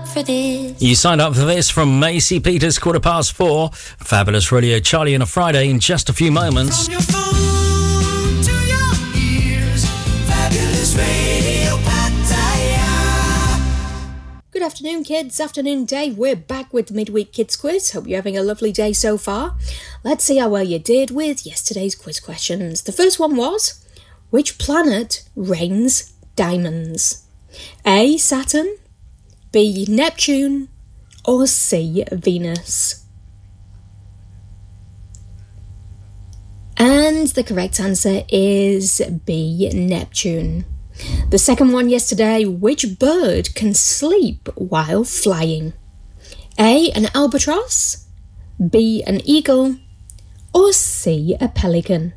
for this. You signed up for this from Macy Peters, 4:15. Fabulous Radio Charlie on a Friday in just a few moments. From your phone to your ears, Fabulous Radio Pattaya. Good afternoon, kids. Afternoon, Dave. We're back with the Midweek Kids Quiz. Hope you're having a lovely day so far. Let's see how well you did with yesterday's quiz questions. The first one was, which planet rains diamonds? A. Saturn, B. Neptune, or C. Venus? And the correct answer is B. Neptune. The second one yesterday, which bird can sleep while flying? A. An albatross, B. An eagle, or C. A pelican?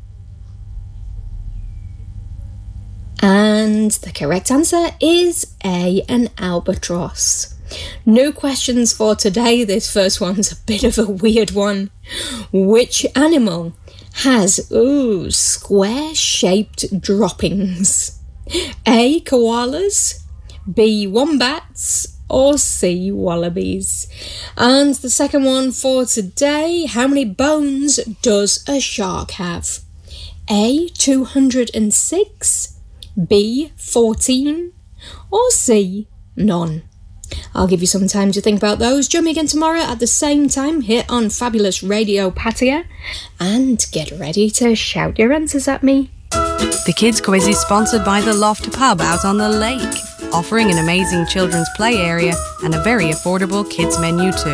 And the correct answer is A. An albatross. No questions for today. This first one's a bit of a weird one. Which animal has, square-shaped droppings? A. Koalas, B. Wombats, or C. Wallabies? And the second one for today, how many bones does a shark have? A. 206, B. 14, or C. None? I'll give you some time to think about those. Join me again tomorrow at the same time here on Fabulous Radio Pattaya, and get ready to shout your answers at me. The Kids Quiz is sponsored by the Loft Pub out on the lake, offering an amazing children's play area and a very affordable kids menu too.